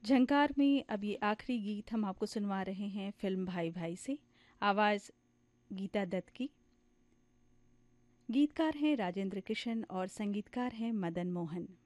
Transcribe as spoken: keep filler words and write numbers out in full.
झंकार में अब ये आखिरी गीत हम आपको सुनवा रहे हैं फिल्म भाई भाई से। आवाज़ गीता दत्त की। गीतकार हैं राजेंद्र किशन और संगीतकार हैं मदन मोहन।